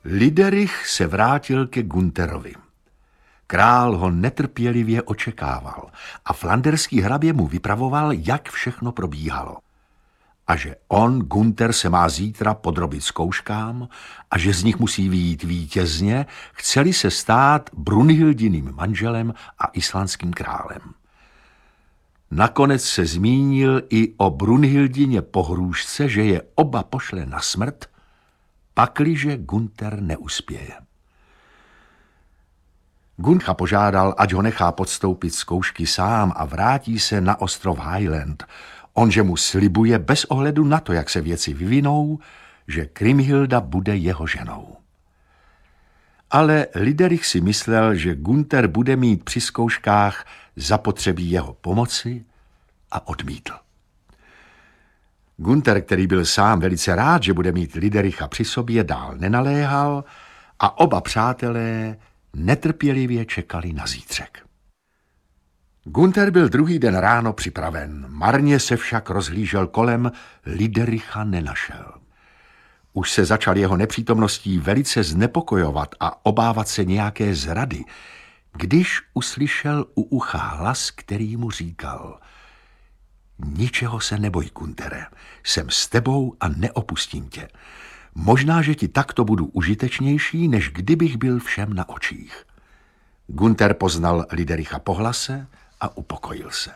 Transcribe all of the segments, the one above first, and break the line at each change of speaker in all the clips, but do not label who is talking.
Liderich se vrátil ke Günterovi. Král ho netrpělivě očekával a flanderský hrabě mu vypravoval, jak všechno probíhalo. A že on, Günter, se má zítra podrobit zkouškám a že z nich musí vyjít vítězně, chceli se stát Brunhildiným manželem a islandským králem. Nakonec se zmínil i o Brunhildině pohrůžce, že je oba pošle na smrt, pakliže Günter neuspěje. Gunther požádal, ať ho nechá podstoupit zkoušky sám a vrátí se na ostrov Highland. Onže mu slibuje bez ohledu na to, jak se věci vyvinou, že Kriemhilda bude jeho ženou. Ale Liderich si myslel, že Günter bude mít při zkouškách zapotřebí jeho pomoci a odmítl. Günter, který byl sám velice rád, že bude mít Lidericha při sobě, dál nenaléhal a oba přátelé netrpělivě čekali na zítřek. Günter byl druhý den ráno připraven, marně se však rozhlížel kolem, Lidericha nenašel. Už se začal jeho nepřítomností velice znepokojovat a obávat se nějaké zrady, když uslyšel u ucha hlas, který mu říkal: Ničeho se neboj, Güntere, jsem s tebou a neopustím tě. Možná, že ti takto budu užitečnější, než kdybych byl všem na očích. Günter poznal Lidericha po hlase a upokojil se.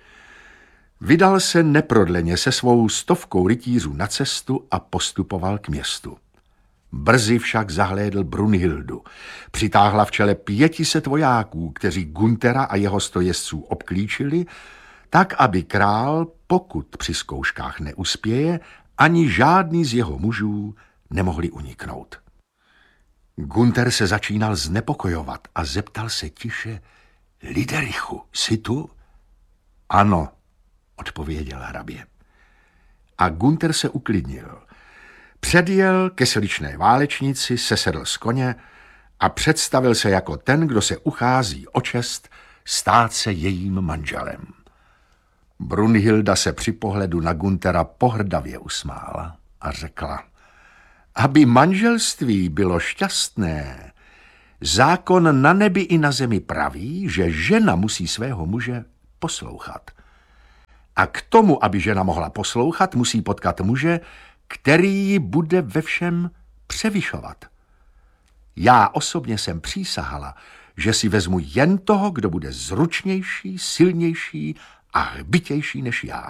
Vydal se neprodleně se svou 100 rytířů na cestu a postupoval k městu. Brzy však zahlédl Brunhildu. Přitáhla v čele 500 vojáků, kteří Güntera a jeho 100 jezdců obklíčili, tak, aby král, pokud při zkouškách neuspěje, ani žádný z jeho mužů nemohli uniknout. Günter se začínal znepokojovat a zeptal se tiše: Liderichu, jsi tu? Ano, odpověděl hrabě. A Günter se uklidnil. Předjel ke sličné válečnici, sesedl z koně a představil se jako ten, kdo se uchází o čest stát se jejím manželem. Brunhilda se při pohledu na Güntera pohrdavě usmála a řekla: Aby manželství bylo šťastné, zákon na nebi i na zemi praví, že žena musí svého muže poslouchat. A k tomu, aby žena mohla poslouchat, musí potkat muže, který ji bude ve všem převyšovat. Já osobně jsem přísahala, že si vezmu jen toho, kdo bude zručnější, silnější a hbitější než já.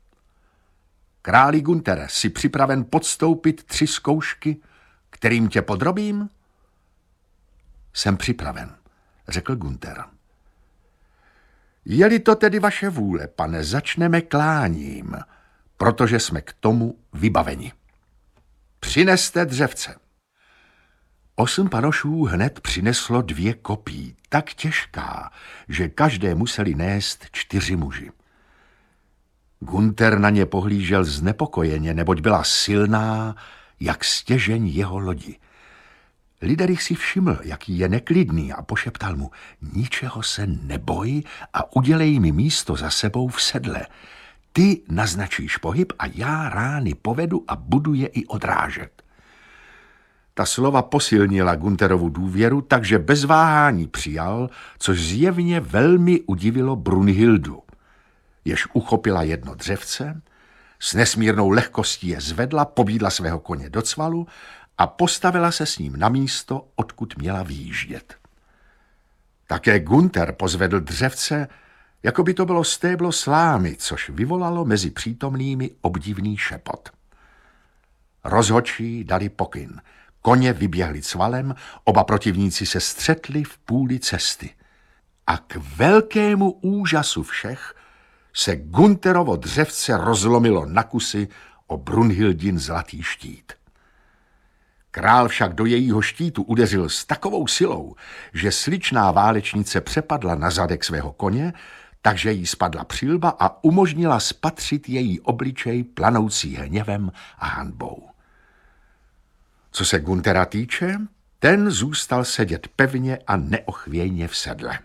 Králi Güntere, jsi připraven podstoupit 3 zkoušky, kterým tě podrobím? Jsem připraven, řekl Günter. Je-li to tedy vaše vůle, pane, začneme kláním, protože jsme k tomu vybaveni. Přineste dřevce. 8 panošů hned přineslo 2 kopí, tak těžká, že každé museli nést 4 muži. Günter na ně pohlížel znepokojeně, neboť byla silná, jak stěžeň jeho lodi. Liderich si všiml, jaký je neklidný, a pošeptal mu: Ničeho se neboj a udělej mi místo za sebou v sedle. Ty naznačíš pohyb a já rány povedu a budu je i odrážet. Ta slova posilnila Günterovu důvěru, takže bez váhání přijal, což zjevně velmi udivilo Brunhildu. Jež uchopila jedno dřevce, s nesmírnou lehkostí je zvedla, pobídla svého koně do cvalu a postavila se s ním na místo, odkud měla vyjíždět. Také Günter pozvedl dřevce, jako by to bylo stéblo slámy, což vyvolalo mezi přítomnými obdivný šepot. Rozhodčí dali pokyn. Koně vyběhli cvalem, oba protivníci se střetli v půli cesty. A k velkému úžasu všech se Günterovo dřevce rozlomilo na kusy o Brunhildin zlatý štít. Král však do jejího štítu udeřil s takovou silou, že sličná válečnice přepadla na zadek svého koně, takže jí spadla přilba a umožnila spatřit její obličej planoucí hněvem a hanbou. Co se Güntera týče, ten zůstal sedět pevně a neochvějně v sedle.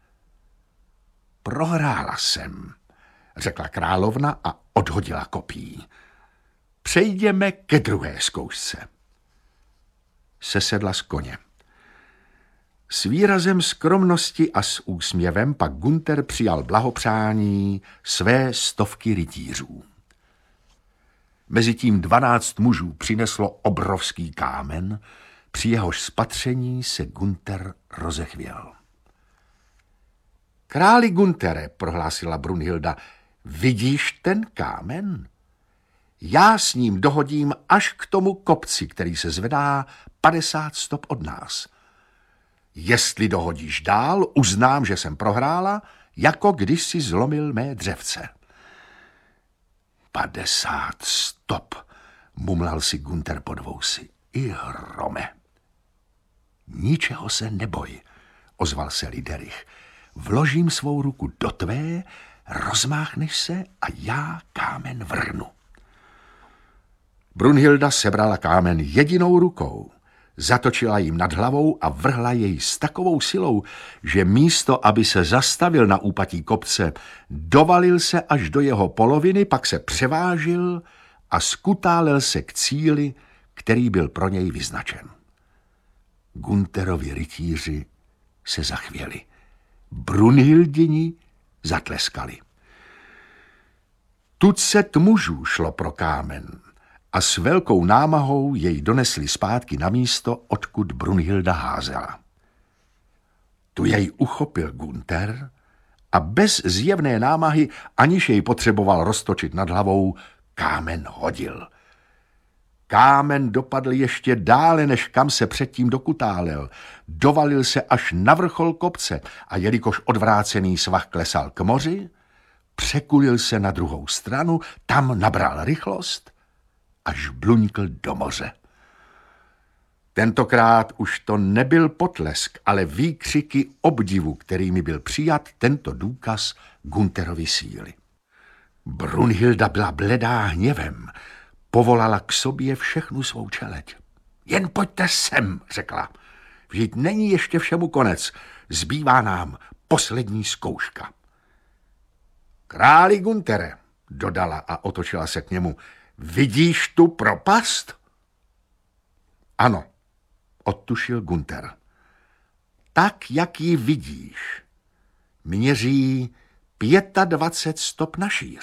Prohrála jsem, řekla královna a odhodila kopí. Přejdeme ke druhé zkoušce. sesedla z koně. S výrazem skromnosti a s úsměvem pak Günther přijal blahopřání své 100 rytířů. Mezitím 12 mužů přineslo obrovský kámen, při jehož spatření se Günther rozechvěl. Králi Güntere, prohlásila Brunhilda, vidíš ten kámen? Já s ním dohodím až k tomu kopci, který se zvedá 50 stop od nás. Jestli dohodíš dál, uznám, že jsem prohrála, jako když si zlomil mé dřevce. 50 stop, mumlal si Günther pod vousy. I hrome. Ničeho se neboj, ozval se Liderich. Vložím svou ruku do tvé, rozmáchneš se a já kámen vrhnu. Brunhilda sebrala kámen jedinou rukou, zatočila jim nad hlavou a vrhla jej s takovou silou, že místo, aby se zastavil na úpatí kopce, dovalil se až do jeho poloviny, pak se převážil a skutálel se k cíli, který byl pro něj vyznačen. Günterovi rytíři se zachvěli. Brunhildini zatleskali. Tucet mužů šlo pro kámen a s velkou námahou jej donesli zpátky na místo, odkud Brunhilda házela. Tu jej uchopil Günther a bez zjevné námahy, aniž jej potřeboval roztočit nad hlavou, kámen hodil. Kámen dopadl ještě dále, než kam se předtím dokutálel. Dovalil se až na vrchol kopce a jelikož odvrácený svah klesal k moři, překulil se na druhou stranu, tam nabral rychlost, až bluňkl do moře. Tentokrát už to nebyl potlesk, ale výkřiky obdivu, kterými byl přijat tento důkaz Günterovy síly. Brunhilda byla bledá hněvem, povolala k sobě všechnu svou čeleť. Jen pojďte sem, řekla. Vždyť není ještě všemu konec. Zbývá nám poslední zkouška. Králi Güntere, dodala a otočila se k němu, vidíš tu propast? Ano, odtušil Günther. Tak, jak ji vidíš, měří 25 stop na šíř.